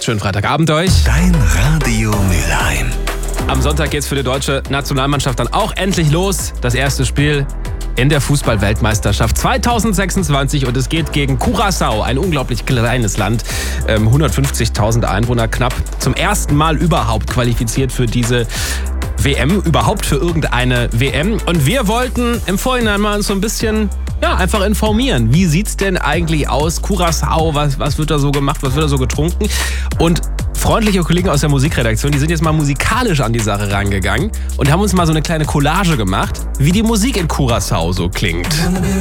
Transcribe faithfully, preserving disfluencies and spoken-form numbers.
Schönen Freitagabend euch. Dein Radio Mülheim. Am Sonntag geht's für die deutsche Nationalmannschaft dann auch endlich los. Das erste Spiel in der Fußball-Weltmeisterschaft zwanzig sechsundzwanzig und es geht gegen Curaçao, ein unglaublich kleines Land, ähm, hundertfünfzigtausend Einwohner knapp. Zum ersten Mal überhaupt qualifiziert für diese W M, überhaupt für irgendeine W M. Und wir wollten im Vorhinein mal uns so ein bisschen, ja, einfach informieren. Wie sieht's denn eigentlich aus? Curaçao, was, was wird da so gemacht, was wird da so getrunken? Und freundliche Kollegen aus der Musikredaktion, die sind jetzt mal musikalisch an die Sache rangegangen und haben uns mal so eine kleine Collage gemacht, wie die Musik in Curaçao so klingt.